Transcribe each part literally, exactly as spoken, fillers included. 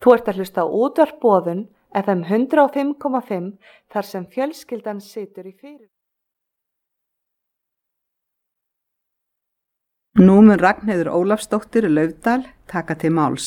Þú ert að hlusta á útvarp Boðun F M hundrað og fimm komma fimm þar sem fjölskyldan situr í fyrir. Nú mun Ragnheiður Ólafsdóttir Laufdal taka til máls.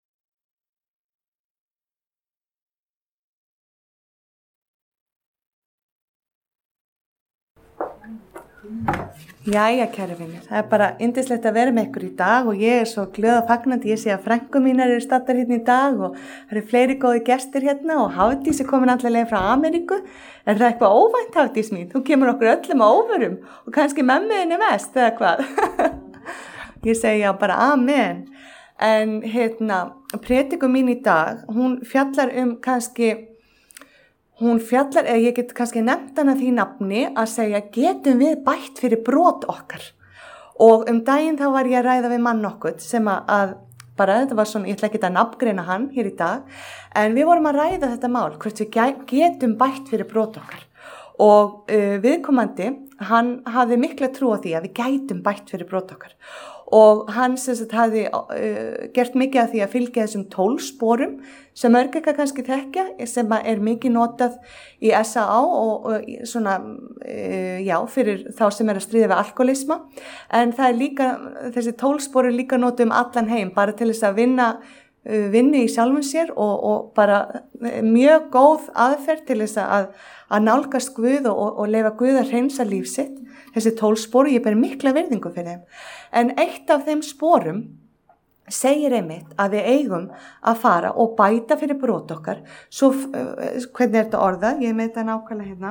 Jæja, kæru vinir, það er bara yndislegt að vera með ykkur í dag og ég er svo glöð og fagnandi. Ég sé að frænkur mínar eru staddar hérna í dag og það eru fleiri góði gestir hérna og Hafdís er komin allavega frá Ameríku. Er það eitthvað óvænt, Hafdís mín? Þú kemur okkur öllum á óvörum og kannski mömmuðinni mest, eða hvað? Ég segi já bara amen. En hérna, prédikun mín í dag, hún fjallar um kannski Hún fjallar, eða ég get kannski nefnt hana því nafni að segja getum við bætt fyrir brot okkar. Og um daginn þá var ég að ræða við mann okkur sem að, að bara þetta var svona, ég ætla ekki að nafngreina hann hér í dag, en við vorum að ræða þetta mál, hvort við getum bætt fyrir brot okkar. Og uh, viðkomandi, hann hafði mikla trú á því að við gætum bætt fyrir brot okkar. Og hann sem sagt hafði uh, gert mikið af því að fylgja þessum tólf sporum sem örgeka kannski þekkja, sem er mikið notað í S A A og, og svona, uh, já, fyrir þá sem er að stríða við alkoholisma. En það er líka, þessi tólf spor er líka notað um allan heim, bara til þess að vinna, uh, vinna í sjálfum sér og, og bara mjög góð aðferð til þess að, að nálgast Guð og, og leyfa Guð að hreinsa líf sitt. Þessi tólf spor, ég ber mikla virðingu fyrir þeim. En eitt af þeim sporum segir einmitt að við eigum að fara og bæta fyrir brot okkar. Svo, hvernig er þetta orðað? Ég með þetta nákvæmlega hérna.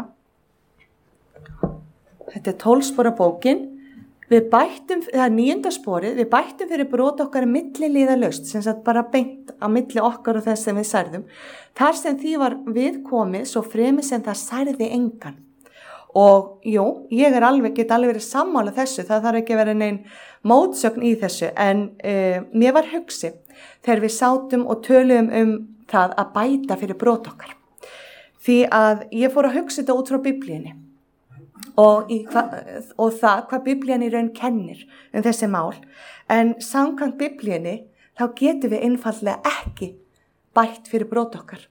Þetta er tólf spora bókin. Við bættum, það er níunda sporið, við bættum fyrir brot okkar milliliðalaust, sem sagt bara beint á milli okkar og þess sem við særðum. Þar sem því var viðkomið svo fremi sem það særði engan. Og jú, ég er alveg, get alveg verið sammála þessu, það þarf ekki að vera neinn mótsögn í þessu, en uh, mér var hugsi þegar við sátum og töluðum um það að bæta fyrir brot okkar. Því að ég fór að hugsa þetta út frá Biblíunni og, í hva, og það hvað Biblían í raun kennir um þessi mál, en samkvæmt Biblíunni þá getum við einfaldlega ekki bætt fyrir brot okkar.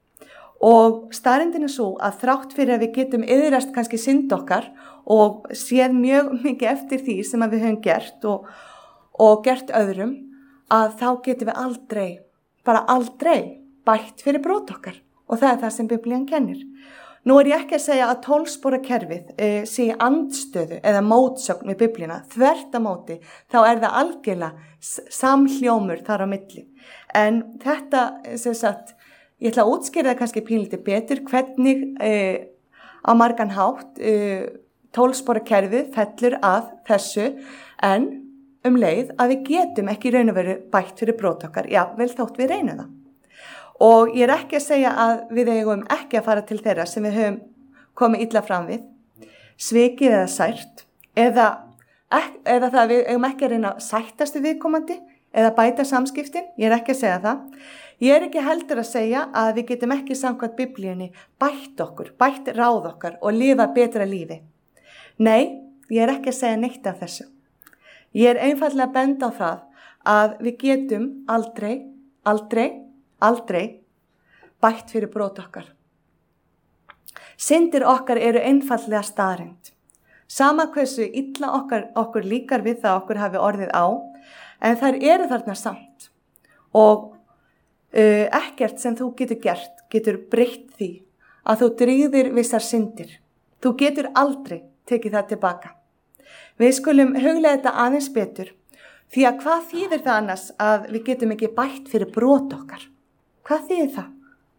Og staðreyndin er svo að þrátt fyrir að við getum iðrast kannski synd okkar og séð mjög mikið eftir því sem við höfum gert og, og gert öðrum, að þá getum við aldrei, bara aldrei bætt fyrir brot okkar. Og það er það sem Biblían kennir. Nú er ég ekki að segja að tólfspora kerfið e, sé í andstöðu eða mótsögn við Biblíuna. Þvert á móti, þá er það algjörlega samhljómur þar á milli. En þetta, sem sagt, ég ætla að útskýra það kannski pínlítið betur hvernig uh, á margan hátt uh, tólfspora kerfið fellur að þessu en um leið að við getum ekki raun og veru bætt fyrir brot okkar, já, vel þótt við reynum það. Og ég er ekki að segja að við eigum ekki að fara til þeirra sem við höfum komið illa fram við, svikið eða sært, eða, eða það við eigum ekki að reyna að sættast við viðkomandi eða bæta samskiptin, ég er ekki að segja það. Ég er ekki heldur að segja að við getum ekki samkvæmt Biblíunni bætt okkur, bætt ráð okkar og lifa betra lífi. Nei, ég er ekki að segja neitt af þessu. Ég er einfaldlega að benda á það að við getum aldrei, aldrei, aldrei bætt fyrir brot okkar. Syndir okkar eru einfaldlega staðreynd. Sama hversu illa okkar, okkur líkar við það okkur hafi orðið á, en þær eru þarna samt. Og Uh, ekkert sem þú getur gert getur breytt því að þú drýðir vissar syndir. Þú getur aldrei tekið það tilbaka. Við skulum huglega þetta aðeins betur, því að hvað þýðir það annars að við getum ekki bætt fyrir brot okkar? Hvað þýðir það?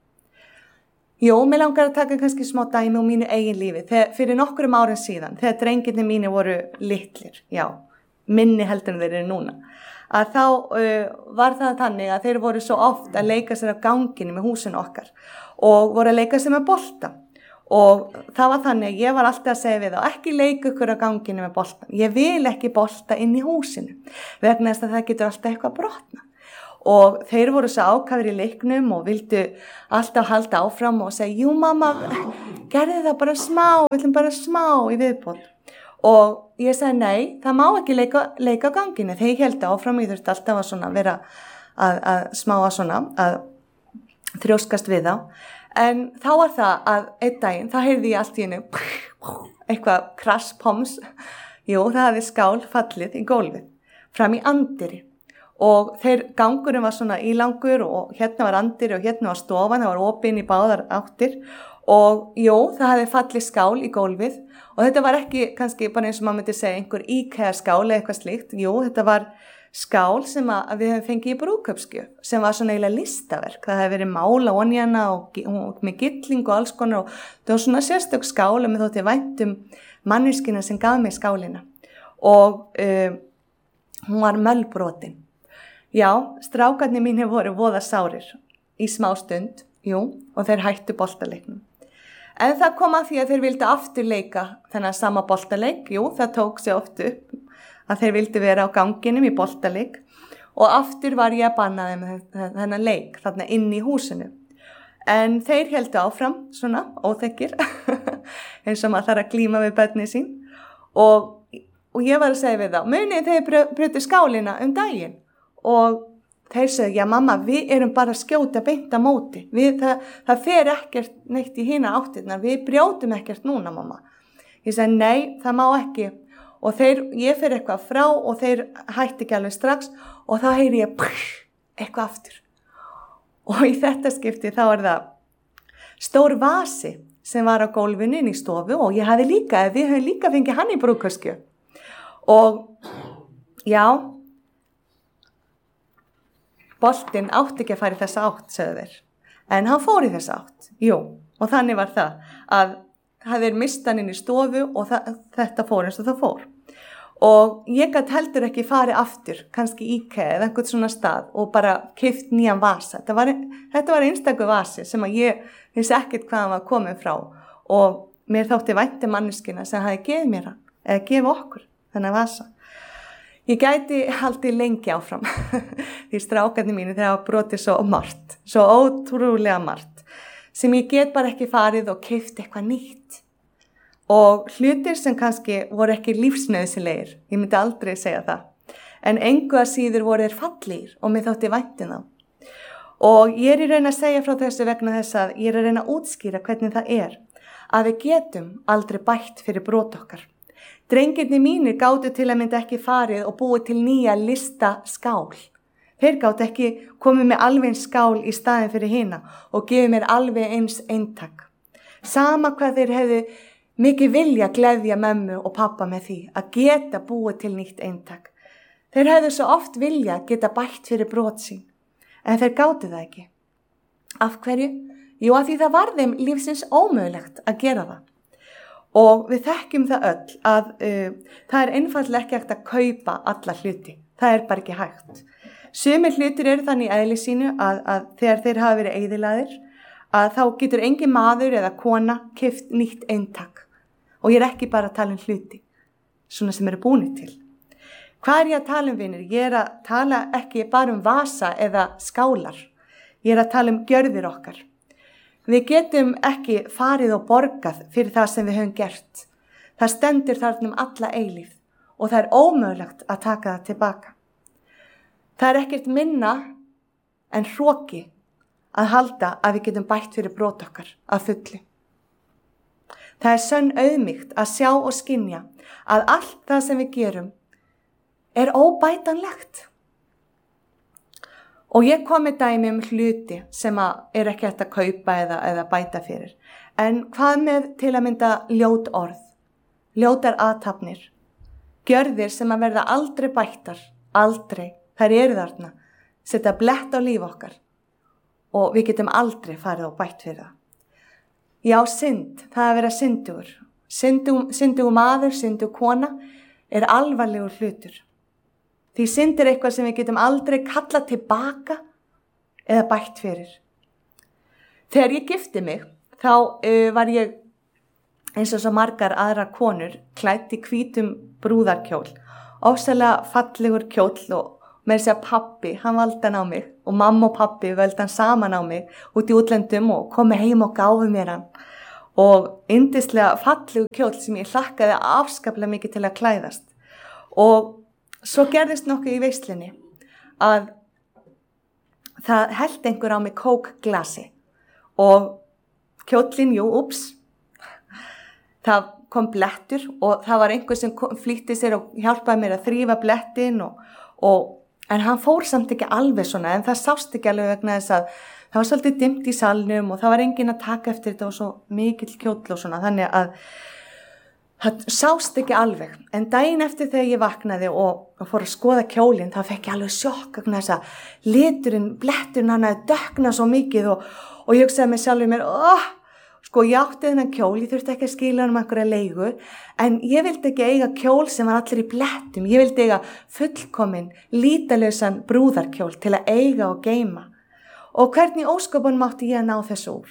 Jó, mér langar að taka kannski smá dæmi á mínu eigin lífi. Þegar, fyrir nokkrum árum síðan, þegar drengirnir mínu voru litlir, já, minni heldur en þeir eru núna, að þá uh, var það þannig að þeir voru svo oft að leika sér á ganginu með húsinu okkar og voru að leika sér með bolta. Og það var þannig að ég var alltaf að segja við þá, ekki leika ykkur á ganginu með bolta. Ég vil ekki bolta inn í húsinu, vegna þess að það getur alltaf eitthvað brotna. Og þeir voru svo ákafir í leiknum og vildu alltaf halda áfram og segja, jú mamma, gerði það bara smá, við viljum bara smá í viðbót. Og ég sagði nei, það má ekki leika, leika á ganginu. Þeir héldu áfram, ég þurfti alltaf að svona vera að, að smá að svona, að þrjóskast við þá. En þá var það að einn daginn, þá heyrði ég allt í hennu, eitthvað krass poms, jú, það hafði skál fallið í gólfið, fram í andiri. Og þeir gangurinn var svona ílangur og hérna var andiri og hérna var stofan, það var opinn í báðar áttir og jú, það hafði fallið skál í gólfið og þetta var ekki kannski bara eins og maður myndi segja einhver IKEA skál eða eitthvað slíkt, jú, þetta var skál sem að við hefum fengið í brúðkaupsgjöf sem var svona eiginlega listaverk, það hefði verið mála onjana og, og með gylling og alls konar og það var svona sérstök skál og mér þótti vænt um manneskina sem gaf mig skálina og uh, hún var mölbrotin. Já, strákarnir mínir voru voða sárir í smá stund, jú, og þeir hættu boltaleiknum. En það kom að því að þeir vildu aftur leika þennan sama boltaleik, jú, það tók sig oft upp að þeir vildu vera á ganginum í boltaleik og aftur var ég að banna þeim þennan leik þarna inn í húsinu. En þeir héldu áfram, svona, óþekkir, eins og maður þarf að glíma við börnin sín og, og ég var að segja við þá, munið þeir brutu skálina um daginn. Og þeir segja, já mamma, við erum bara að skjóta beint á móti. Við, það, það fer ekkert neitt í hina áttirnar, við brjótum ekkert núna, mamma. Ég segi, nei, það má ekki. Og þeir, ég fer eitthvað frá og þeir hætti ekki alveg strax og þá heyri ég pff, eitthvað aftur. Og í þetta skipti þá er það stór vasi sem var á gólfinu inn í stofu og ég hafi líka, við höfum líka fengið hann í brúðkaupsgjöf. Og já, boltinn átti ekki að fara í þessa átt, sögðu þeir. En hann fór í þessa átt, jú. Og þannig var það að það er mistan inn í stofu og það, þetta fór eins og það fór. Og ég gat heldur ekki farið aftur, kannski IKEA eða einhvern svona stað og bara keypt nýjan vasa. Þetta var, þetta var einstakur vasi sem að ég vissi ekkert hvað hann var komin frá. Og mér þótti vænti manneskina sem hafi gefið mér hann, eða gefið okkur þennan vasa. Ég gæti haldið lengi áfram því strákarnir mínu þegar hafa brotið svo margt, svo ótrúlega margt sem ég get bara ekki farið og keypt eitthvað nýtt. Og hlutir sem kannski voru ekki lífsnauðsynlegir, ég myndi aldrei segja það, en engu að síður voru þeir fallegir og mér þótti vænt um þá. Og ég er í raun að segja frá þessu vegna þess að ég er að reyna að útskýra hvernig það er að við getum aldrei bætt fyrir brot okkar. Drengirnir mínir gátu til að mynda ekki farið og búið til nýja lista skál. Þeir gátu ekki komið með alveg eins skál í staðin fyrir hina og gefið mér alveg eins eintak. Sama hvað þeir hefðu mikið vilja gleðja mömmu og pappa með því að geta búið til nýtt eintak. Þeir hefðu svo oft vilja geta bætt fyrir brot sín, en þeir gátu það ekki. Af hverju? Jú, af því það var þeim lífsins ómögulegt að gera það. Og við þekkjum það öll að uh, það er einfaldlega ekki hægt að kaupa alla hluti. Það er bara ekki hægt. Sumir hlutir eru þannig í eðli sínu að, að þegar þeir hafa verið eyðilagðir að þá getur engin maður eða kona keypt nýtt eintak. Og ég er ekki bara að tala um hluti, svona sem eru búnir til. Hvað er ég að tala um, vinir? Ég er að tala ekki bara um vasa eða skálar. Ég er að tala um gjörðir okkar. Við getum ekki farið og borgað fyrir það sem við höfum gert. Það stendur þarna um alla eilífð og það er ómögulegt að taka það tilbaka. Það er ekkert minna en hroki að halda að við getum bætt fyrir brot okkar að fullu. Það er sönn auðmýkt að sjá og skynja að allt það sem við gerum er óbætanlegt. Og ég kom með dæmi um hluti sem er ekki hægt að kaupa eða, eða bæta fyrir. En hvað með til að mynda ljót orð, ljótar athafnir, gjörðir sem að verða aldrei bættar, aldrei, þær eru þarna, setja blett á líf okkar og við getum aldrei farið og bætt fyrir það. Já, synd, það að vera syndugur. Syndugur, syndugur maður, syndugur kona er alvarlegur hlutur. Því synd er eitthvað sem við getum aldrei kallað tilbaka eða bætt fyrir. Þegar ég gifti mig, þá uh, var ég eins og svo margar aðra konur klædd í hvítum brúðarkjól. Ofsalega fallegur kjól og með þess að pappi, hann valdi hann á mig og mamma og pappi völdi hann saman á mig út í útlöndum og komi heim og gáfu mér hann. Og yndislega fallegur kjól sem ég hlakkaði afskaplega mikið til að klæðast. Og svo gerðist nokkuð í veislunni að það held einhver á mig kókglasi og kjóllinn, jú, ups, það kom blettur og það var einhver sem flýtti sér og hjálpaði mér að þrífa blettin og, og, en hann fór samt ekki alveg svona, en það sást ekki alveg vegna þess að það var svolítið dimmt í salnum og það var enginn að taka eftir þetta og svo mikill kjóll og svona, þannig að það sást ekki alveg. En daginn eftir þegar ég vaknaði og, og fór að skoða kjólinn, þá fekk ég alveg sjokk vegna þess að liturinn, bletturinn hann að dökkna svo mikið og, og ég hugsaði mig sjálfur mér, óh, sko ég átti þennan kjól, ég þurfti ekki að skila hann um einhverja leigu, en ég vildi ekki eiga kjól sem var allir í blettum, ég vildi eiga fullkominn, lítalausan brúðarkjól til að eiga og geyma. Og hvernig ósköpunum átti ég að ná þessu úr?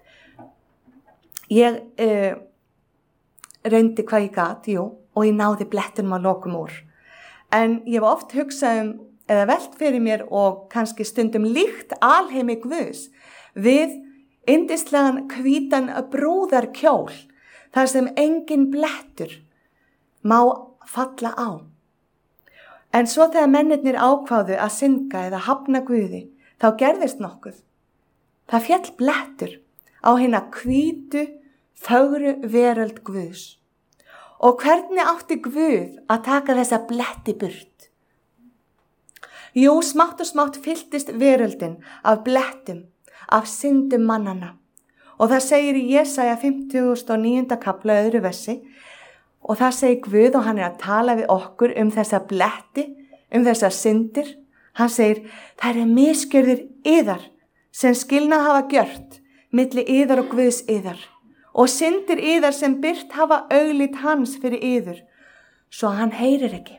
Ég uh, reyndi hvað ég gat, jú, og ég náði blettunum að lokum úr. En ég var oft hugsað um, eða velt fyrir mér og kannski stundum líkt alheimi Guðs við yndislegan hvítan brúðarkjól, þar sem engin blettur má falla á. En svo þegar mennirnir ákváðu að synga eða hafna Guði, þá gerðist nokkuð. Það féll blettur á hina hvítu, fögru veröld Guðs. Og hvernig átti Guð að taka þessa bletti burt? Jú, smátt og smátt fylltist veröldin af blettum, af syndum mannana. Og það segir í Jesaja fimmtugasta og níunda kafla öðru versi, og það segir Guð og hann er að tala við okkur um þessa bletti, um þessa syndir. Hann segir, það eru misgjörðir yðar sem skilnað hafa gjört milli yðar og Guðs yðar og syndir yðar sem byrt hafa auglít hans fyrir yður, svo hann heyrir ekki.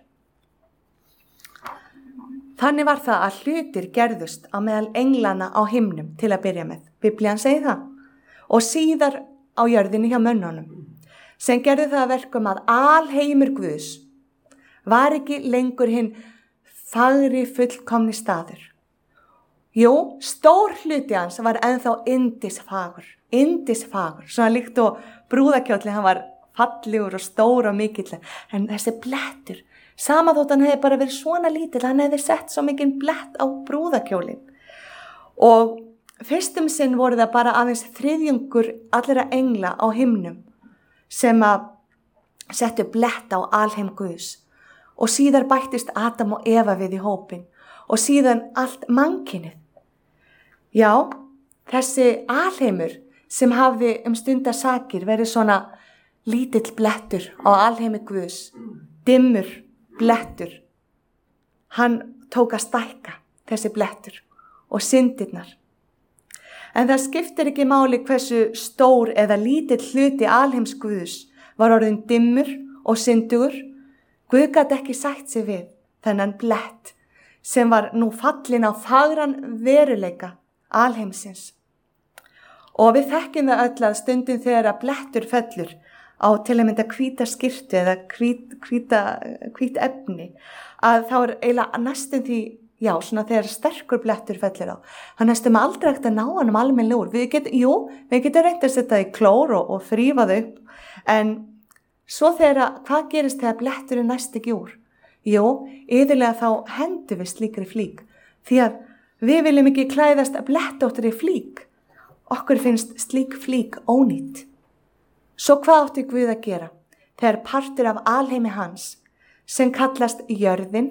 Þannig var það að hlutir gerðust á meðal englana á himnum til að byrja með. Biblían segir það. Og síðar á jörðinni hjá mönnunum, sem gerðu það að verkum að alheimur Guðs var ekki lengur hinn fagri fullkomni staður. Jú, stór hluti hans var ennþá yndisfagur, yndisfagur, svona líkt og brúðakjólli, hann var fallegur og stór og mikill, en þessi blettur, sama þótt hann hefði bara verið svona lítill, hann hefði sett svo mikinn blett á brúðakjólin. Og fyrstum sinn voru það bara aðeins þriðjungur allra engla á himnum sem að settu blett á alheim Guðs. Og síðar bættist Adam og Eva við í hópin og síðan allt mannkynið. Já, þessi alheimur sem hafði um stundasakir verið svona lítill blettur á alheimi Guðs, dimmur blettur. Hann tók að stækka þessi blettur og syndirnar. En það skiptir ekki máli hversu stór eða lítill hluti alheims Guðs var orðin dimmur og syndugur. Guð gat ekki sætt sig við þennan blett sem var nú fallin á fagran veruleika alheimsins. Og við þekkjum það öll að stundum þegar að blettur fellur á til að mynda hvíta skyrtu eða hvít, hvíta, hvít efni, að þá er eiginlega næstum því, já, svona þegar sterkur blettur fellur á, hann næstum aldrei ekkert að ná hann um almennilega úr. Við getum, jú, við getum reynt að setja í klór og, og þrífa þau upp, en svo þegar, hvað gerist þegar bletturinn næst ekki úr? Jú, yfirlega þá hendum við slíkri flík, því að við viljum ekki klæðast blettóttri flík. Okkur finnst slík flík ónýtt. Svo hvað átti Guð að gera þegar partur af alheimi hans, sem kallast jörðin,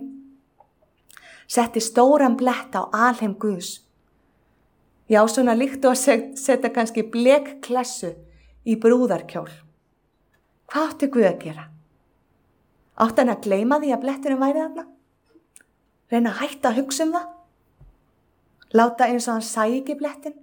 setti stóran blett á alheim Guðs? Já, svona líkt og að setja kannski blekklessu í brúðarkjól. Hvað átti Guð að gera? Átti hann að gleyma því að bletturinn væri þarna? Reyna að hætta að hugsa um það? Láta eins og hann sæi ekki blettin?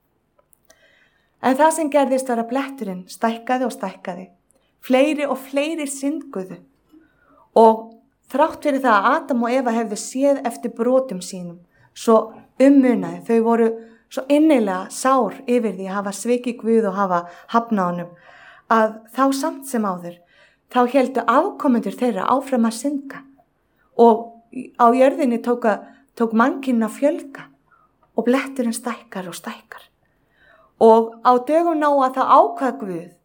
En það sem gerðist var að bletturinn stækkaði og stækkaði. Fleiri og fleiri synguðu. Og þrátt fyrir það að Adam og Eva hefðu séð eftir brotum sínum, svo ummunaði, þau voru svo innilega sár yfir því að hafa svikið Guð og hafa hafnað honum, að þá samt sem áður, þá héldu afkomendur þeirra áfram að synga. Og á jörðinni tók, að, tók mannkynna fjölga og bletturinn stækkar og stækkar. Og á dögum ná að það ákvað Guð